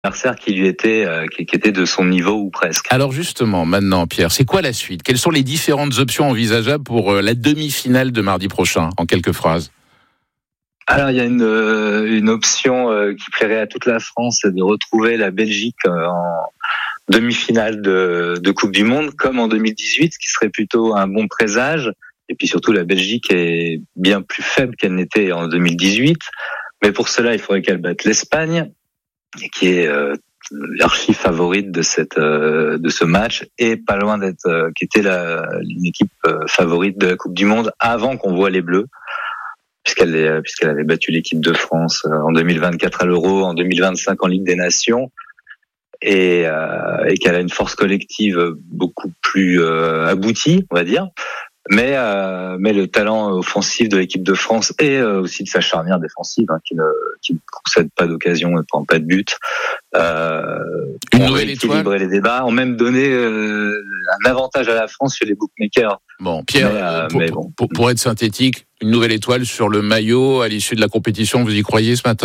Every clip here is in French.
adversaire qui lui était qui était de son niveau ou presque. Alors justement, maintenant, Pierre, c'est quoi la suite ? Quelles sont les différentes options envisageables pour la demi-finale de mardi prochain, en quelques phrases ? Alors il y a une option qui plairait à toute la France, c'est de retrouver la Belgique en demi-finale de Coupe du Monde, comme en 2018, ce qui serait plutôt un bon présage. Et puis surtout, la Belgique est bien plus faible qu'elle n'était en 2018. Mais pour cela, il faudrait qu'elle batte l'Espagne, qui est l'archi favorite de ce match, et pas loin d'être qui était une équipe favorite de la Coupe du Monde avant qu'on voit les Bleus, puisqu'elle avait battu l'équipe de France en 2024 à l'Euro, en 2025 en Ligue des Nations, et qu'elle a une force collective beaucoup plus aboutie, on va dire. Mais le talent offensif de l'équipe de France et aussi de sa charnière défensive, qui ne concède pas d'occasion et prend pas de but, une nouvelle étoile, les débats, ont même donné un avantage à la France chez les bookmakers. Bon, Pierre, pour être synthétique, une nouvelle étoile sur le maillot à l'issue de la compétition, vous y croyez ce matin ?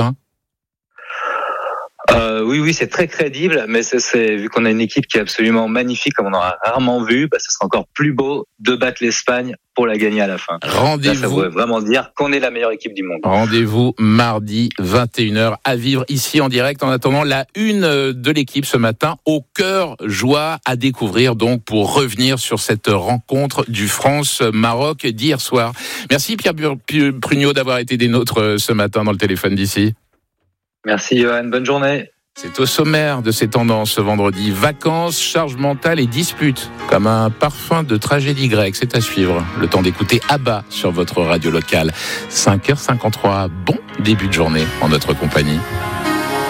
Oui, c'est très crédible, mais vu qu'on a une équipe qui est absolument magnifique, comme on en a rarement vu, ce sera encore plus beau de battre l'Espagne pour la gagner à la fin. Rendez-vous. Là, ça voudrait vraiment dire qu'on est la meilleure équipe du monde. Rendez-vous mardi 21h à vivre ici en direct. En attendant, la une de l'équipe ce matin, au cœur joie à découvrir donc pour revenir sur cette rencontre du France-Maroc d'hier soir. Merci Pierre Prugnot d'avoir été des nôtres ce matin dans le téléphone d'ici. Merci Johan, bonne journée. C'est au sommaire de ces tendances ce vendredi. Vacances, charge mentale et disputes. Comme un parfum de tragédie grecque, c'est à suivre. Le temps d'écouter ABBA sur votre radio locale. 5h53, bon début de journée en notre compagnie.